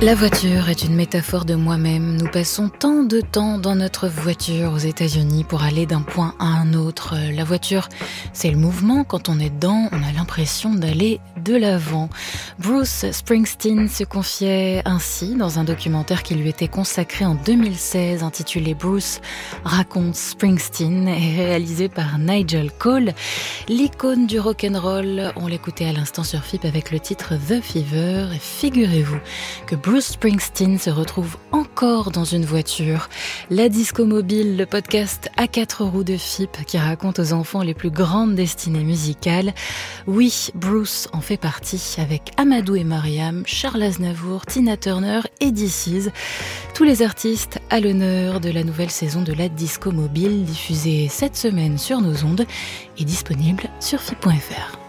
La voiture est une métaphore de moi-même. Nous passons tant de temps dans notre voiture aux États-Unis pour aller d'un point à un autre. La voiture, c'est le mouvement. Quand on est dedans, on a l'impression d'aller de l'avant. Bruce Springsteen se confiait ainsi dans un documentaire qui lui était consacré en 2016, intitulé Bruce raconte Springsteen et réalisé par Nigel Cole. L'icône du rock'n'roll, on l'écoutait à l'instant sur FIP avec le titre The Fever. Et figurez-vous que Bruce Springsteen se retrouve encore dans une voiture. La Disco Mobile, le podcast à 4 roues de FIP qui raconte aux enfants les plus grandes destinées musicales. Oui, Bruce en fait partie avec Amadou et Mariam, Charles Aznavour, Tina Turner et DC's. Tous les artistes à l'honneur de la nouvelle saison de la Disco Mobile diffusée cette semaine sur nos ondes et disponible sur FIP.fr.